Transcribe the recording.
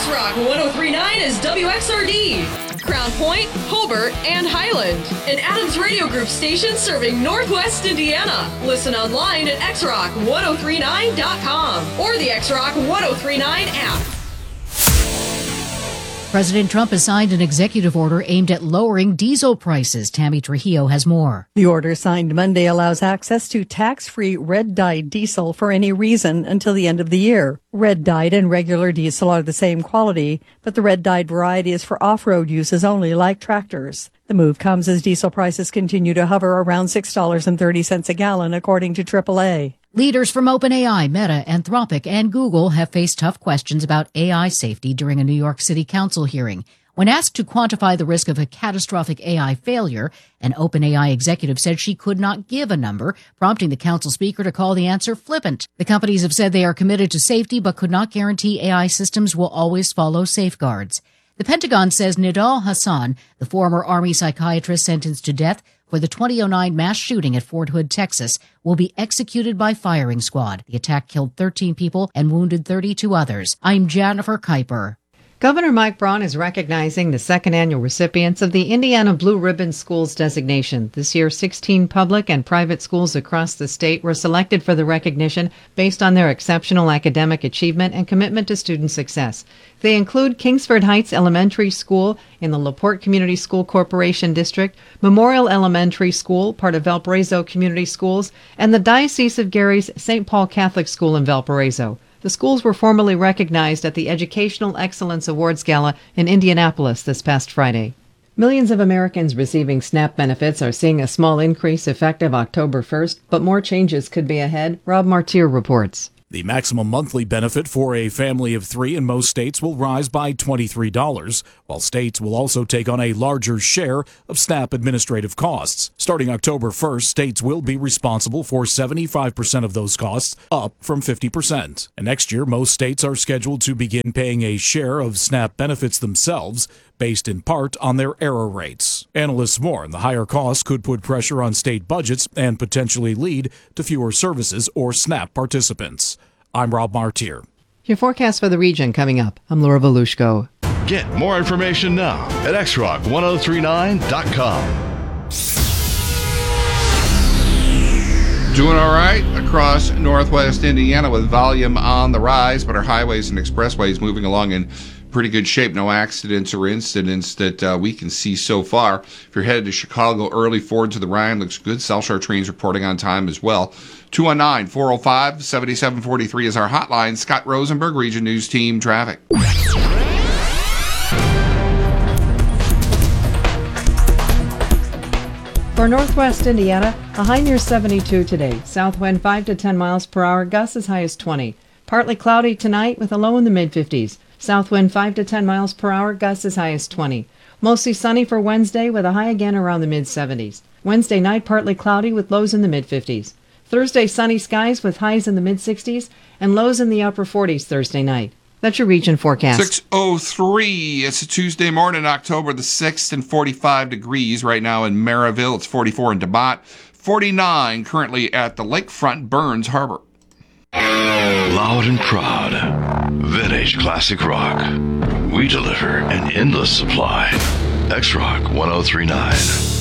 X-Rock 103.9 is WXRD. Crown Point, Hobart, and Highland. An Adams Radio Group station serving Northwest Indiana. Listen online at xrock1039.com or the X-Rock 1039 app. President Trump has signed an executive order aimed at lowering diesel prices. Tammy Trujillo has more. The order signed Monday allows access to tax-free red-dyed diesel for any reason until the end of the year. Red-dyed and regular diesel are the same quality, but the red-dyed variety is for off-road uses only, like tractors. The move comes as diesel prices continue to hover around $6.30 a gallon, according to AAA. Leaders from OpenAI, Meta, Anthropic, and Google have faced tough questions about AI safety during a New York City Council hearing. When asked to quantify the risk of a catastrophic AI failure, an OpenAI executive said she could not give a number, prompting the council speaker to call the answer flippant. The companies have said they are committed to safety but could not guarantee AI systems will always follow safeguards. The Pentagon says Nidal Hasan, the former Army psychiatrist sentenced to death for the 2009 mass shooting at Fort Hood, Texas, will be executed by firing squad. The attack killed 13 people and wounded 32 others. I'm Jennifer Kuiper. Governor Mike Braun is recognizing the second annual recipients of the Indiana Blue Ribbon Schools designation. This year, 16 public and private schools across the state were selected for the recognition based on their exceptional academic achievement and commitment to student success. They include Kingsford Heights Elementary School in the LaPorte Community School Corporation District, Memorial Elementary School, part of Valparaiso Community Schools, and the Diocese of Gary's St. Paul Catholic School in Valparaiso. The schools were formally recognized at the Educational Excellence Awards Gala in Indianapolis this past Friday. Millions of Americans receiving SNAP benefits are seeing a small increase effective October 1st, but more changes could be ahead. Rob Martier reports. The maximum monthly benefit for a family of 3 in most states will rise by $23, while states will also take on a larger share of SNAP administrative costs. Starting October 1st, states will be responsible for 75% of those costs, up from 50%. And next year, most states are scheduled to begin paying a share of SNAP benefits themselves, based in part on their error rates. Analysts warn the higher costs could put pressure on state budgets and potentially lead to fewer services or SNAP participants. I'm Rob Martier. Your forecast for the region coming up. I'm Laura Volushko. Get more information now at xrock1039.com. Doing all right across northwest Indiana with volume on the rise, but our highways and expressways moving along in pretty good shape. No accidents or incidents that we can see so far. If you're headed to Chicago early, Ford to the Rhine looks good. South Shore trains reporting on time as well. 219-405-7743 is our hotline. Scott Rosenberg, Region News Team Traffic. For northwest Indiana, a high near 72 today. South wind 5 to 10 miles per hour, gusts as high as 20. Partly cloudy tonight with a low in the mid-50s. South wind 5 to 10 miles per hour, gusts as high as 20. Mostly sunny for Wednesday with a high again around the mid-70s. Wednesday night partly cloudy with lows in the mid-50s. Thursday sunny skies with highs in the mid-60s and lows in the upper 40s Thursday night. That's your region forecast. 6:03. It's a Tuesday morning, October the 6th, and 45 degrees right now in Maryville. It's 44 in DeMott, 49 currently at the lakefront Burns Harbor. Loud and proud. Vintage classic rock. We deliver an endless supply. X-Rock 1039.